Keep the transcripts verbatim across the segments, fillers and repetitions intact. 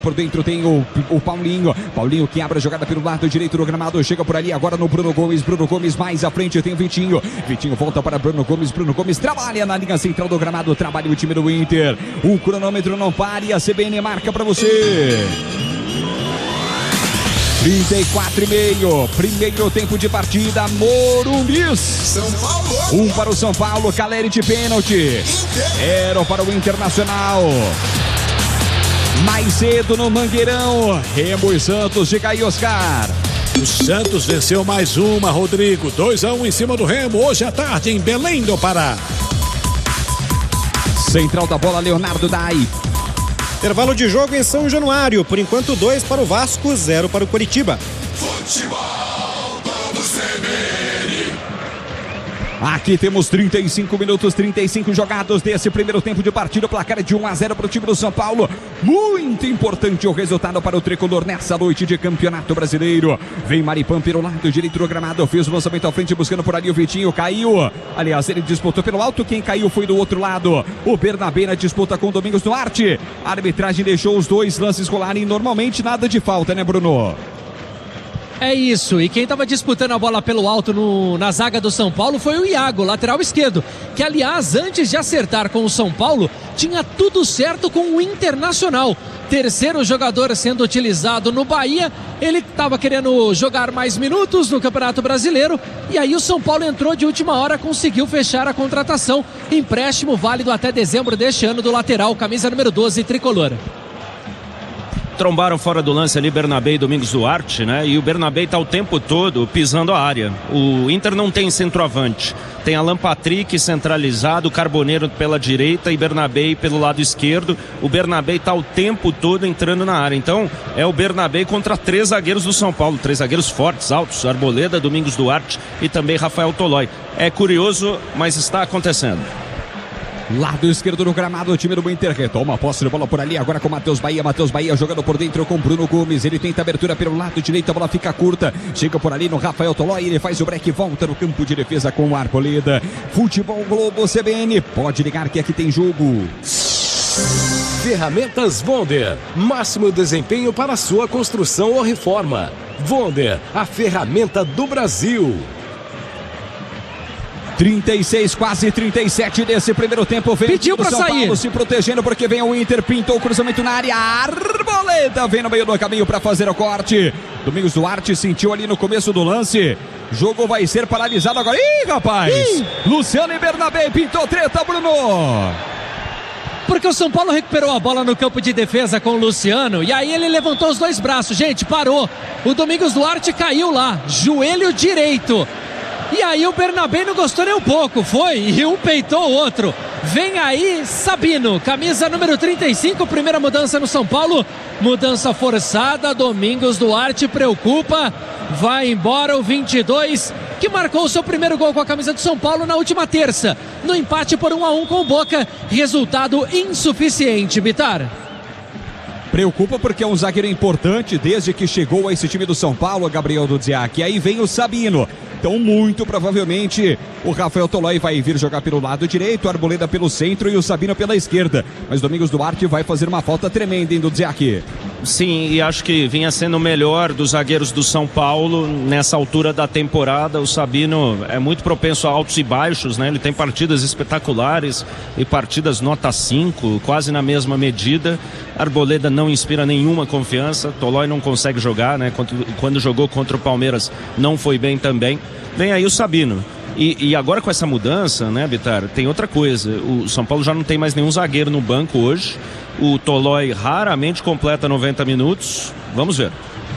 Por dentro tem o, o Paulinho. Paulinho que abre a jogada pelo lado direito do gramado. Chega por ali agora no Bruno Gomes. Bruno Gomes mais à frente tem o Vitinho. Vitinho volta para Bruno Gomes. Bruno Gomes trabalha na linha central do gramado. Trabalha o time do Inter. O cronômetro não para e a C B N marca para você. trinta e quatro e meio. Primeiro tempo de partida. Morumbi. São Paulo. Um para o São Paulo. Caleri de pênalti. Zero para o Internacional. Mais cedo no Mangueirão, Remo e Santos de Caio Oscar. O Santos venceu mais uma, Rodrigo. dois a um em cima do Remo, hoje à tarde em Belém do Pará. Central da bola, Leonardo Dai. Intervalo de jogo em São Januário. Por enquanto, dois para o Vasco, zero para o Coritiba. Futebol do C B N. Aqui temos trinta e cinco minutos, trinta e cinco jogados desse primeiro tempo de partida. O placar é de um a zero para o time do São Paulo. Muito importante o resultado para o tricolor nessa noite de Campeonato Brasileiro. Vem Maripã pelo lado direito do gramado. Fez o lançamento à frente, buscando por ali o Vitinho. Caiu. Aliás, ele disputou pelo alto. Quem caiu foi do outro lado. O Bernabé na disputa com o Domingos Duarte. A arbitragem deixou os dois lances rolarem. Normalmente nada de falta, né, Bruno? É isso, e quem estava disputando a bola pelo alto no, na zaga do São Paulo foi o Iago, lateral esquerdo, que aliás, antes de acertar com o São Paulo, tinha tudo certo com o Internacional. Terceiro jogador sendo utilizado no Bahia, ele estava querendo jogar mais minutos no Campeonato Brasileiro, e aí o São Paulo entrou de última hora, conseguiu fechar a contratação, empréstimo válido até dezembro deste ano do lateral, camisa número doze, tricolor. Trombaram fora do lance ali Bernabé e Domingos Duarte, né? E o Bernabé tá o tempo todo pisando a área. O Inter não tem centroavante. Tem Alan Patrick centralizado, Carboneiro pela direita e Bernabé pelo lado esquerdo. O Bernabé tá o tempo todo entrando na área. Então, é o Bernabé contra três zagueiros do São Paulo. Três zagueiros fortes, altos. Arboleda, Domingos Duarte e também Rafael Tolói. É curioso, mas está acontecendo. Lado esquerdo do gramado, o time do Inter retoma a posse de bola por ali, agora com Matheus Bahia, Matheus Bahia jogando por dentro com Bruno Gomes, ele tenta abertura pelo lado direito, a bola fica curta, chega por ali no Rafael Tolói, ele faz o break, volta no campo de defesa com o Arboleda. Futebol Globo C B N, pode ligar que aqui tem jogo. Ferramentas Wonder, máximo desempenho para sua construção ou reforma. Wonder, a ferramenta do Brasil. trinta e seis, quase trinta e sete desse primeiro tempo. Vem pediu pra São sair. Paulo se protegendo porque vem o Inter, pintou o cruzamento na área. Arboleda vem no meio do caminho para fazer o corte. Domingos Duarte sentiu ali no começo do lance. Jogo vai ser paralisado agora. Ih, rapaz! Ih. Luciano e Bernabé pintou treta, Bruno. Porque o São Paulo recuperou a bola no campo de defesa com o Luciano. E aí ele levantou os dois braços. Gente, parou. O Domingos Duarte caiu lá. Joelho direito. E aí o Bernabé não gostou nem um pouco, foi, e um peitou o outro. Vem aí Sabino, camisa número trinta e cinco, primeira mudança no São Paulo, mudança forçada, Domingos Duarte preocupa, vai embora o vinte e dois, que marcou o seu primeiro gol com a camisa do São Paulo na última terça, no empate por um a um com o Boca, resultado insuficiente, Bitar. Preocupa porque é um zagueiro importante desde que chegou a esse time do São Paulo, Gabriel Dudziak. E aí vem o Sabino. Então, muito provavelmente, o Rafael Tolói vai vir jogar pelo lado direito, Arboleda pelo centro e o Sabino pela esquerda. Mas Domingos Duarte vai fazer uma falta tremenda, hein, Dudziak? Sim, e acho que vinha sendo o melhor dos zagueiros do São Paulo nessa altura da temporada. O Sabino é muito propenso a altos e baixos, né? Ele tem partidas espetaculares e partidas nota cinco, quase na mesma medida. Arboleda não inspira nenhuma confiança, Tolói não consegue jogar, né? Quando, quando jogou contra o Palmeiras não foi bem também. Vem aí o Sabino. E, e agora com essa mudança, né, Bitar, tem outra coisa. O São Paulo já não tem mais nenhum zagueiro no banco hoje. O Tolói raramente completa noventa minutos. Vamos ver.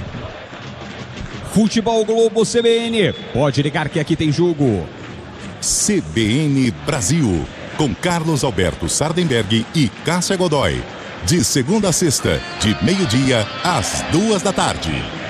Futebol Globo C B N. Pode ligar que aqui tem jogo. C B N Brasil, com Carlos Alberto Sardenberg e Cássia Godoy. De segunda a sexta, de meio-dia às duas da tarde.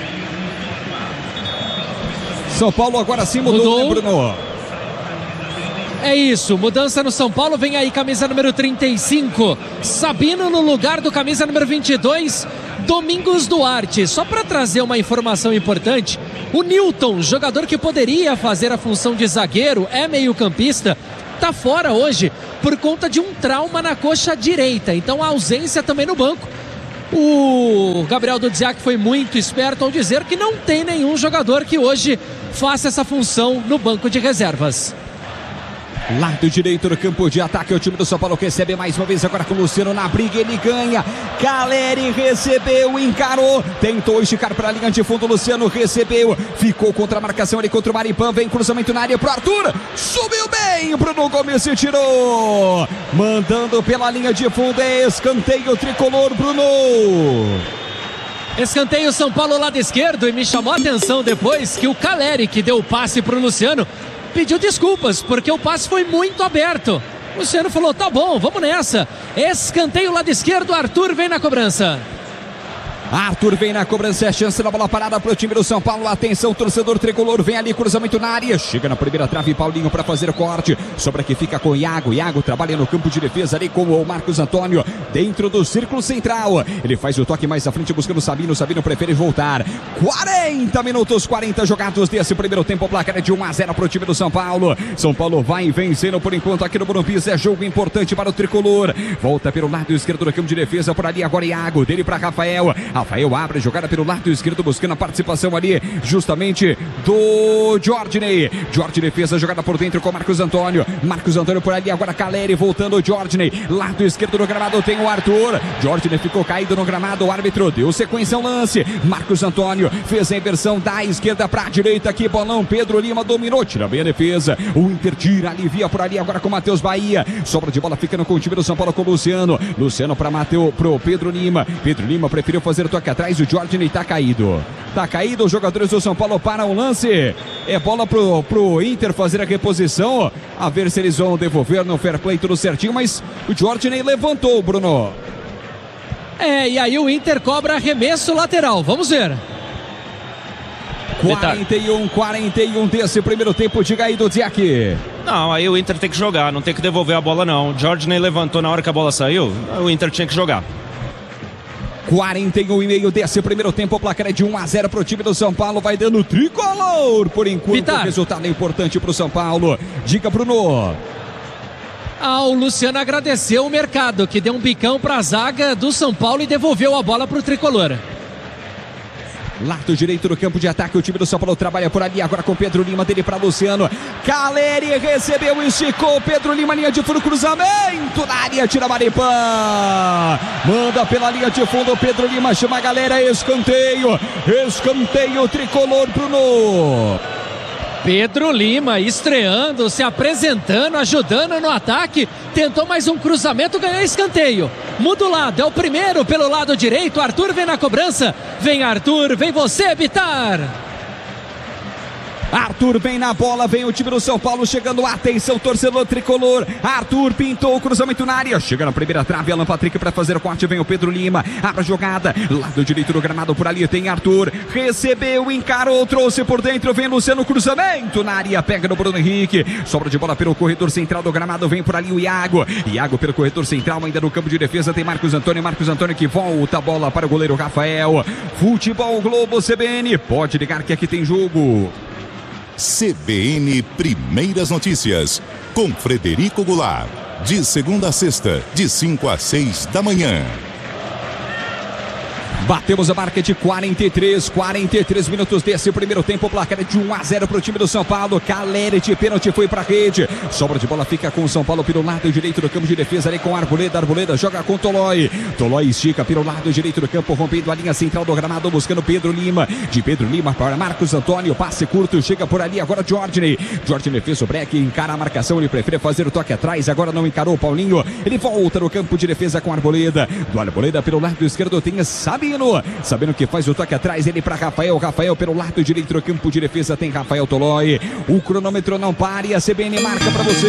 São Paulo agora sim mudou, mudou. Né, Bruno? É isso, mudança no São Paulo, vem aí camisa número trinta e cinco, Sabino no lugar do camisa número vinte e dois, Domingos Duarte. Só para trazer uma informação importante, o Newton, jogador que poderia fazer a função de zagueiro, é meio-campista, tá fora hoje por conta de um trauma na coxa direita, então a ausência também no banco. O Gabriel Dudziak foi muito esperto ao dizer que não tem nenhum jogador que hoje faça essa função no banco de reservas. Lado direito do campo de ataque, o time do São Paulo recebe mais uma vez agora com o Luciano na briga, ele ganha. Caleri recebeu, encarou, tentou esticar para a linha de fundo, Luciano recebeu, ficou contra a marcação ali contra o Maripan, vem cruzamento na área pro Arthur, subiu bem, Bruno Gomes se tirou, mandando pela linha de fundo, é escanteio tricolor, Bruno. Escanteio São Paulo lado esquerdo, e me chamou a atenção depois que o Caleri, que deu o passe pro Luciano, pediu desculpas, porque o passe foi muito aberto. O Luciano falou, tá bom, vamos nessa. Escanteio lado esquerdo, Arthur vem na cobrança. Arthur vem na cobrança, é chance da bola parada para o time do São Paulo. Atenção, torcedor tricolor, vem ali, cruzamento na área. Chega na primeira trave, Paulinho para fazer o corte. Sobra que fica com o Iago. Iago trabalha no campo de defesa ali com o Marcos Antônio, dentro do círculo central. Ele faz o toque mais à frente, buscando o Sabino. Sabino prefere voltar. quarenta minutos, quarenta jogados desse primeiro tempo. Placar é de um a zero para o time do São Paulo. São Paulo vai vencendo por enquanto aqui no Morumbi. É jogo importante para o tricolor. Volta pelo lado esquerdo do campo de defesa. Por ali agora Iago, dele para Rafael. Rafael abre, jogada pelo lado esquerdo, buscando a participação ali, justamente do Jorginei. Jorginei fez a jogada por dentro com Marcos Antônio. Marcos Antônio por ali, agora Caleri voltando, Jorginei. Lado esquerdo do gramado tem o Arthur. Jorginei ficou caído no gramado, o árbitro deu sequência ao lance. Marcos Antônio fez a inversão da esquerda para a direita aqui, bolão. Pedro Lima dominou, tira bem a defesa. O Inter tira, alivia por ali agora com Matheus Bahia. Sobra de bola ficando com o time do São Paulo com o Luciano. Luciano para Mateu, pro Pedro Lima. Pedro Lima preferiu fazer o toque atrás. O Jorginei tá caído. Tá caído, os jogadores do São Paulo param o lance. É bola pro, pro Inter fazer a reposição. A ver se eles vão devolver no fair play tudo certinho. Mas o Jorginei levantou, Bruno. É, e aí o Inter cobra arremesso lateral. Vamos ver. quarenta e um, quarenta e um desse primeiro tempo, diga aí do Dudziak. Não, aí o Inter tem que jogar, não tem que devolver a bola não. O Jorginei levantou na hora que a bola saiu, o Inter tinha que jogar. quarenta e um e meio desse primeiro tempo, o placar é de um a zero para o time do São Paulo, vai dando tricolor por enquanto. Vitar. O resultado é importante para o São Paulo. Diga, Bruno. Ah, o Luciano agradeceu o mercado, que deu um bicão para a zaga do São Paulo e devolveu a bola para o tricolor. Lado direito do campo de ataque, o time do São Paulo trabalha por ali, agora com Pedro Lima, dele para Luciano. Caleri recebeu, esticou, Pedro Lima, linha de fundo, cruzamento na área, tira Maripan. Manda pela linha de fundo, Pedro Lima chama a galera, escanteio, escanteio tricolor, Bruno. Pedro Lima estreando, se apresentando, ajudando no ataque, tentou mais um cruzamento, ganhou escanteio. Muda o lado, é o primeiro pelo lado direito, Arthur vem na cobrança, vem Arthur, vem você, Bitar. Arthur vem na bola, vem o time do São Paulo chegando, atenção torcedor tricolor, Arthur pintou o cruzamento na área, chega na primeira trave, Alan Patrick para fazer o corte, vem o Pedro Lima, abre a jogada, lado direito do gramado por ali tem Arthur, recebeu, encarou, trouxe por dentro, vem Luciano, cruzamento na área, pega no Bruno Henrique, sobra de bola pelo corredor central do gramado, vem por ali o Iago, Iago pelo corredor central, ainda no campo de defesa tem Marcos Antônio, Marcos Antônio que volta a bola para o goleiro Rafael. Futebol Globo C B N, pode ligar que aqui tem jogo. C B N Primeiras Notícias, com Frederico Goulart, de segunda a sexta, de cinco a seis da manhã. Batemos a marca de quarenta e três, quarenta e três minutos desse primeiro tempo, placar de um a zero para o time do São Paulo. Caleri de pênalti foi para a rede, sobra de bola fica com o São Paulo pelo lado direito do campo de defesa ali com Arboleda, Arboleda joga com Tolói, Tolói estica pelo lado direito do campo, rompendo a linha central do gramado, buscando Pedro Lima, de Pedro Lima para Marcos Antônio, passe curto, chega por ali agora Jorginei, Jorginei fez o break, encara a marcação, ele prefere fazer o toque atrás, agora não encarou o Paulinho, ele volta no campo de defesa com Arboleda, do Arboleda pelo lado esquerdo tem Sabino, Sabino que faz o toque atrás, ele para Rafael, Rafael pelo lado direito do campo de defesa tem Rafael Tolói, o cronômetro não para e a C B N marca para você.